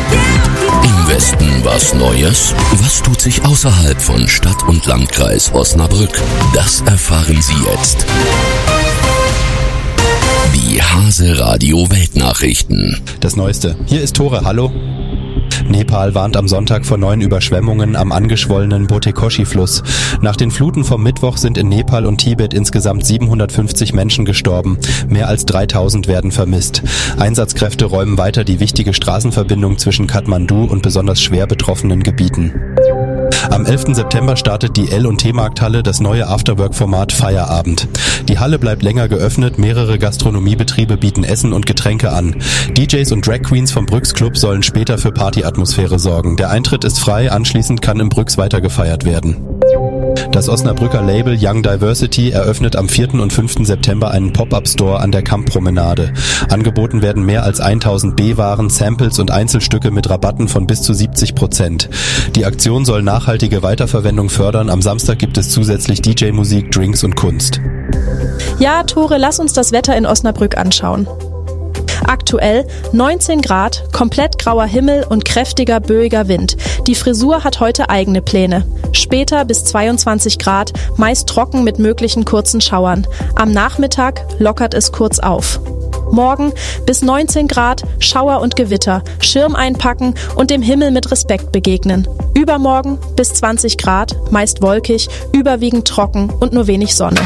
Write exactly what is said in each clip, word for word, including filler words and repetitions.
Im Westen was Neues? Was tut sich außerhalb von Stadt und Landkreis Osnabrück? Das erfahren Sie jetzt. Die Hase Radio Weltnachrichten. Das Neueste. Hier ist Tore, hallo. Nepal warnt am Sonntag vor neuen Überschwemmungen am angeschwollenen Bhotekoshi-Fluss. Nach den Fluten vom Mittwoch sind in Nepal und Tibet insgesamt siebenhundertfünfzig Menschen gestorben. Mehr als dreitausend werden vermisst. Einsatzkräfte räumen weiter die wichtige Straßenverbindung zwischen Kathmandu und besonders schwer betroffenen Gebieten. Am elften September startet die L und T-Markthalle das neue Afterwork-Format Feierabend. Die Halle bleibt länger geöffnet, mehrere Gastronomiebetriebe bieten Essen und Getränke an. D Js und Drag Queens vom Brüx Club sollen später für Partyatmosphäre sorgen. Der Eintritt ist frei, anschließend kann im Brüx weitergefeiert werden. Das Osnabrücker Label Young Diversity eröffnet am vierten und fünften September einen Pop-Up-Store an der Kamppromenade. Angeboten werden mehr als tausend B-Waren, Samples und Einzelstücke mit Rabatten von bis zu siebzig Prozent. Die Aktion soll nachhaltige Weiterverwendung fördern. Am Samstag gibt es zusätzlich D J-Musik, Drinks und Kunst. Ja, Tore, lass uns das Wetter in Osnabrück anschauen. Aktuell neunzehn Grad, komplett grauer Himmel und kräftiger, böiger Wind. Die Frisur hat heute eigene Pläne. Später bis zweiundzwanzig Grad, meist trocken mit möglichen kurzen Schauern. Am Nachmittag lockert es kurz auf. Morgen bis neunzehn Grad, Schauer und Gewitter, Schirm einpacken und dem Himmel mit Respekt begegnen. Übermorgen bis zwanzig Grad, meist wolkig, überwiegend trocken und nur wenig Sonne.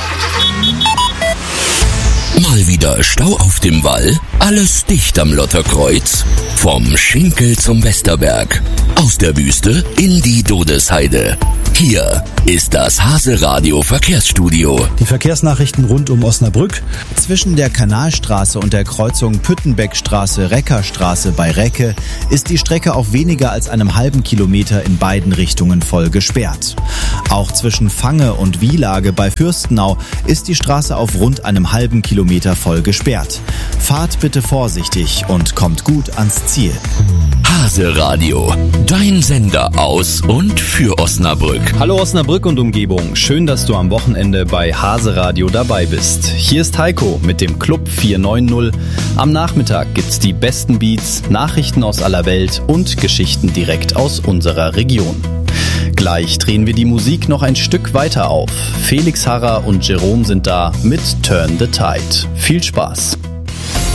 Mal wieder Stau auf dem Wall? Alles dicht am Lotterkreuz? Vom Schinkel zum Westerberg. Aus der Wüste in die Dodesheide. Hier ist das Hase Radio Verkehrsstudio. Die Verkehrsnachrichten rund um Osnabrück. Zwischen der Kanalstraße und der Kreuzung Püttenbeckstraße-Reckerstraße bei Recke ist die Strecke auf weniger als einem halben Kilometer in beiden Richtungen voll gesperrt. Auch zwischen Fange und Wielage bei Fürstenau ist die Straße auf rund einem halben Kilometer voll gesperrt. Fahrt bitte vorsichtig und kommt gut ans Ziel. Hase Radio, dein Sender aus und für Osnabrück. Hallo Osnabrück und Umgebung, schön, dass du am Wochenende bei Hase Radio dabei bist. Hier ist Heiko mit dem Club vier neun null. Am Nachmittag gibt's die besten Beats, Nachrichten aus aller Welt und Geschichten direkt aus unserer Region. Gleich drehen wir die Musik noch ein Stück weiter auf. Felix Harrer und Jerome sind da mit Turn the Tide. Viel Spaß!